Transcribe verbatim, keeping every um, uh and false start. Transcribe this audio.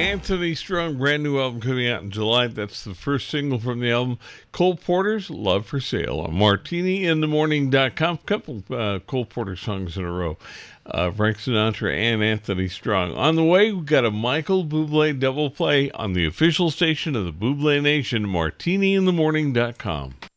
Anthony Strong, brand new album coming out in July. That's the first single from the album. Cole Porter's Love for Sale on martini in the morning dot com. Couple uh, Cole Porter songs in a row. Uh, Frank Sinatra and Anthony Strong. On the way, we've got a Michael Bublé double play on the official station of the Bublé Nation, martini in the morning dot com.